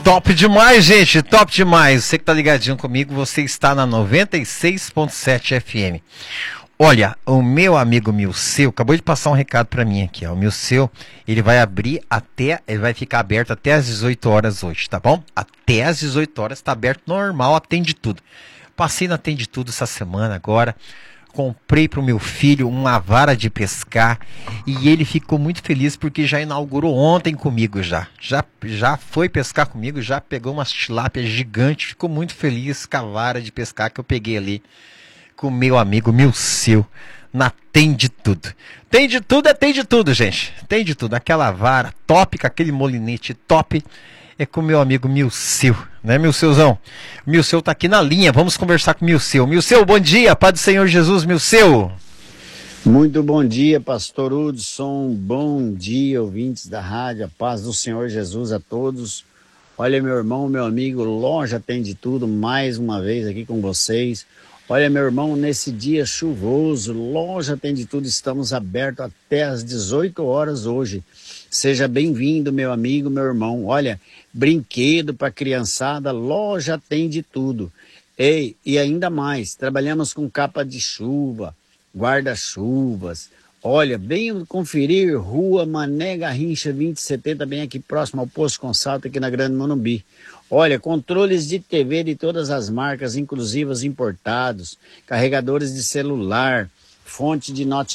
Top demais, gente, top demais. Você que tá ligadinho comigo, você está na 96.7 FM. Olha, o meu amigo Milceu acabou de passar um recado pra mim aqui, ó. O Milceu, ele vai ficar aberto até às 18 horas hoje, tá bom? Até às 18 horas tá aberto normal, atende tudo. Passei no Atende Tudo essa semana agora. Comprei para o meu filho uma vara de pescar e ele ficou muito feliz porque já inaugurou ontem comigo já foi pescar comigo, já pegou umas tilápias gigantes, ficou muito feliz com a vara de pescar que eu peguei ali com o meu amigo Milceu na Tem de Tudo. Tem de tudo, gente. Tem de tudo. Aquela vara top, com aquele molinete top, é com o meu amigo Milceu, né, Milceuzão? Milceu tá aqui na linha, vamos conversar com o Milceu. Milceu, bom dia, Pai do Senhor Jesus, Milceu. Muito bom dia, pastor Hudson, bom dia, ouvintes da rádio, a paz do Senhor Jesus a todos. Olha, meu irmão, meu amigo, Loja Tem de Tudo, mais uma vez aqui com vocês. Olha, meu irmão, nesse dia chuvoso, Loja Tem de Tudo, estamos abertos até às 18 horas hoje. Seja bem-vindo, meu amigo, meu irmão. Olha, brinquedo para criançada, Loja Tem de Tudo. Ei, e ainda mais, trabalhamos com capa de chuva, guarda-chuvas. Olha, venham conferir Rua Mané Garrincha 2070, bem aqui próximo ao Posto Consalto, aqui na Grande Morumbi. Olha, controles de TV de todas as marcas, inclusive os importados, carregadores de celular, fonte de notebook,